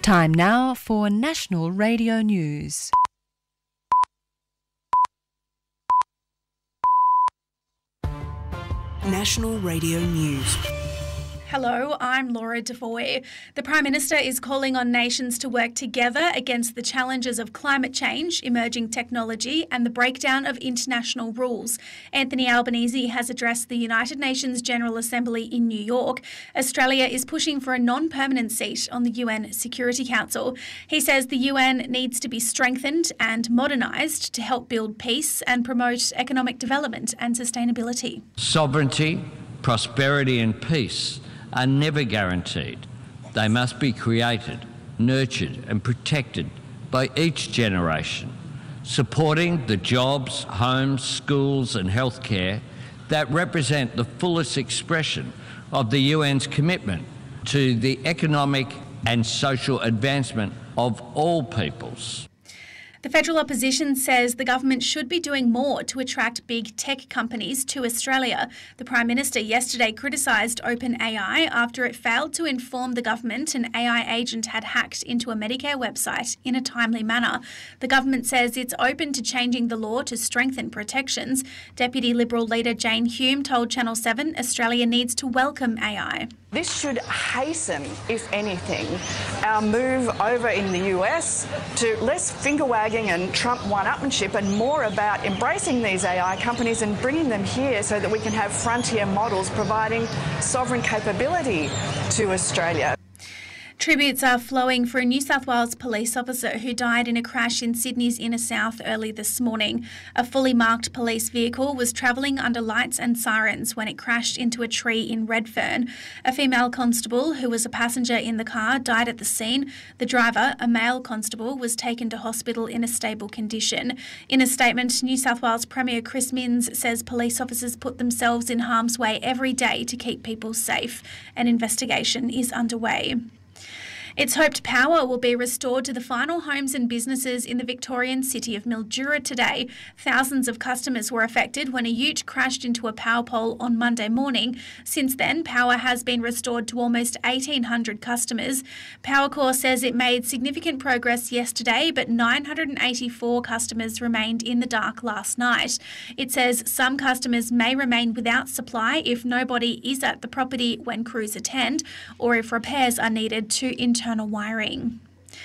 Time now for National Radio News. National Radio News. Hello, I'm Laura Devoy. The Prime Minister is calling on nations to work together against the challenges of climate change, emerging technology and the breakdown of international rules. Anthony Albanese has addressed the United Nations General Assembly in New York. Australia is pushing for a non-permanent seat on the UN Security Council. He says the UN needs to be strengthened and modernised to help build peace and promote economic development and sustainability. Sovereignty, prosperity and peace are never guaranteed. They must be created, nurtured and protected by each generation, supporting the jobs, homes, schools and healthcare that represent the fullest expression of the UN's commitment to the economic and social advancement of all peoples. The federal opposition says the government should be doing more to attract big tech companies to Australia. The Prime Minister yesterday criticised OpenAI after it failed to inform the government an AI agent had hacked into a Medicare website in a timely manner. The government says it's open to changing the law to strengthen protections. Deputy Liberal leader Jane Hume told Channel 7 Australia needs to welcome AI. This should hasten, if anything, our move over in the US to less finger-wagging and Trump one-upmanship and more about embracing these AI companies and bringing them here so that we can have frontier models providing sovereign capability to Australia. Tributes are flowing for a New South Wales police officer who died in a crash in Sydney's inner south early this morning. A fully marked police vehicle was travelling under lights and sirens when it crashed into a tree in Redfern. A female constable who was a passenger in the car died at the scene. The driver, a male constable, was taken to hospital in a stable condition. In a statement, New South Wales Premier Chris Minns says police officers put themselves in harm's way every day to keep people safe. An investigation is underway. It's hoped power will be restored to the final homes and businesses in the Victorian city of Mildura today. Thousands of customers were affected when a ute crashed into a power pole on Monday morning. Since then, power has been restored to almost 1,800 customers. Powercor says it made significant progress yesterday, but 984 customers remained in the dark last night. It says some customers may remain without supply if nobody is at the property when crews attend, or if repairs are needed to internal wiring.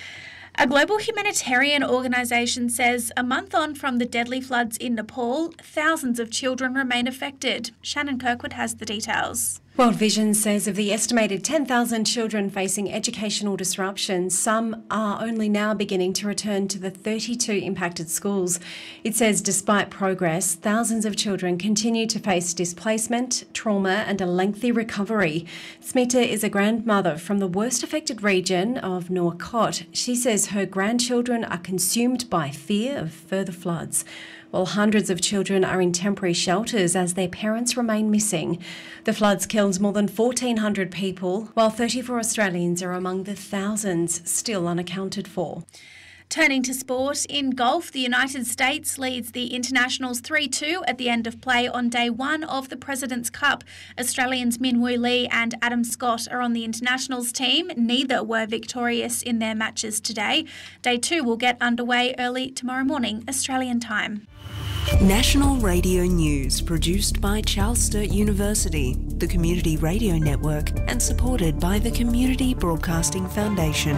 A global humanitarian organisation says a month on from the deadly floods in Nepal, thousands of children remain affected. Shannon Kirkwood has the details. World Vision says of the estimated 10,000 children facing educational disruption, some are only now beginning to return to the 32 impacted schools. It says despite progress, thousands of children continue to face displacement, trauma and a lengthy recovery. Smita is a grandmother from the worst affected region of Nuwakot. She says her grandchildren are consumed by fear of further floods, while hundreds of children are in temporary shelters as their parents remain missing. The floods killed more than 1,400 people, while 34 Australians are among the thousands still unaccounted for. Turning to sport, in golf, the United States leads the Internationals 3-2 at the end of play on day one of the President's Cup. Australians Min Woo Lee and Adam Scott are on the Internationals team. Neither were victorious in their matches today. Day two will get underway early tomorrow morning, Australian time. National Radio News, produced by Charles Sturt University, the Community Radio Network, and supported by the Community Broadcasting Foundation.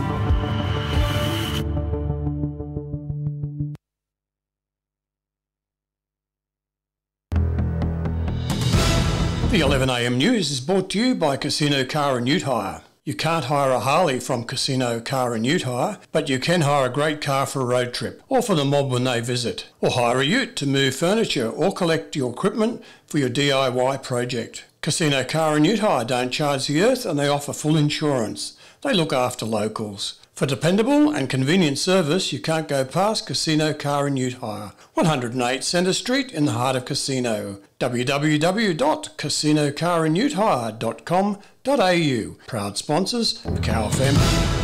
The 11am news is brought to you by Casino Car and Ute Hire. You can't hire a Harley from Casino Car and Ute Hire, but you can hire a great car for a road trip, or for the mob when they visit, or hire a ute to move furniture, or collect your equipment for your DIY project. Casino Car and Ute Hire don't charge the earth and they offer full insurance. They look after locals. For dependable and convenient service, you can't go past Casino Car and Ute Hire, 108 Centre Street in the heart of Casino. www.casinocarandutehire.com.au. Proud sponsors, Macau FM.